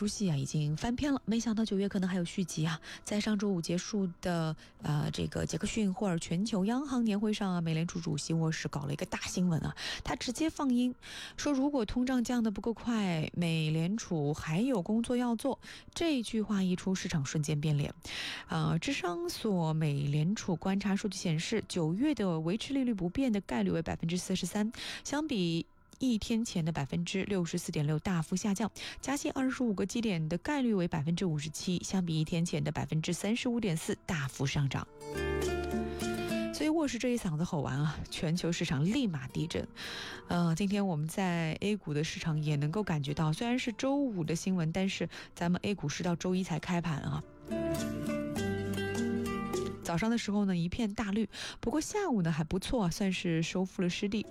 出戏啊已经翻篇了，没想到9月可能还有续集啊。在上周五结束的这个杰克逊霍尔全球央行年会上啊，美联储主席沃什搞了一个大新闻啊，他直接放音说，如果通胀降得不够快，美联储还有工作要做。这句话一出，市场瞬间变脸。智商所美联储观察数据显示，9月的维持利率不变的概率为43%，相比一天前的64.6%大幅下降，加息25个基点的概率为57%，相比一天前的35.4%大幅上涨。所以沃什这一嗓子吼完啊，全球市场立马地震。今天我们在 A 股的市场也能够感觉到，虽然是周五的新闻，但是咱们 A 股是到周一才开盘啊。早上的时候呢一片大绿，不过下午呢还不错，算是收复了失地。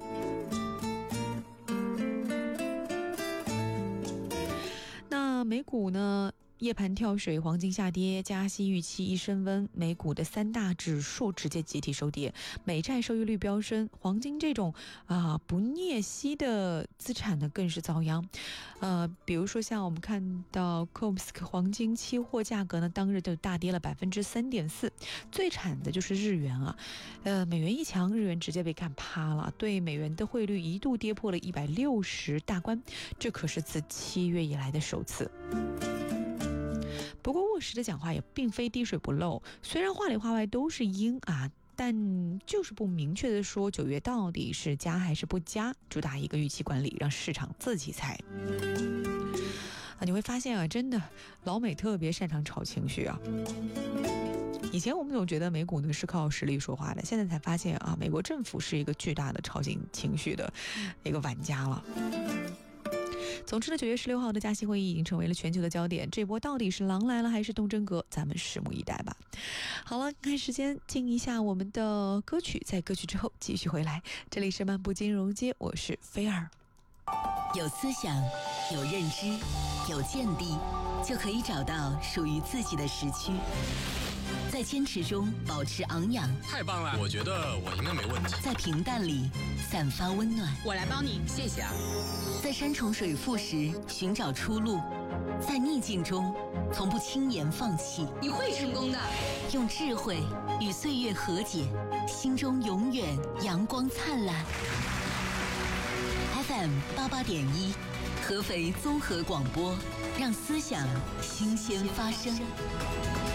那美股呢夜盘跳水，黄金下跌，加息预期一升温，美股的3大指数直接集体收跌，美债收益率飙升，黄金这种不孳息的资产呢更是遭殃。比如说像我们看到 COMSC 黄金期货价格呢当日就大跌了3.4%，最惨的就是日元啊，美元一强，日元直接被干趴了，对美元的汇率一度跌破了160大关，这可是自7月以来的首次。不过沃什的讲话也并非滴水不漏，虽然话里话外都是鹰啊，但就是不明确的说9月到底是加还是不加，主打一个预期管理，让市场自己猜。你会发现啊，真的老美特别擅长炒情绪啊。以前我们总觉得美股呢是靠实力说话的，现在才发现啊，美国政府是一个巨大的炒情绪的一个玩家了。总之呢，9月16号的加息会议已经成为了全球的焦点，这波到底是狼来了还是东真格，咱们拭目以待吧。好了，看时间进一下我们的歌曲，在歌曲之后继续回来。这里是漫步金融街，我是菲儿。 有思想，有认知，有见地，就可以找到属于自己的时区。在坚持中保持昂扬， 太棒了！我觉得我应该没问题。 在平淡里散发温暖， 我来帮你，谢谢啊。 在山重水复时寻找出路，在逆境中从不轻言放弃。 你会成功的。 用智慧与岁月和解，心中永远阳光灿烂。FM 88.1，合肥综合广播，让思想新鲜发生。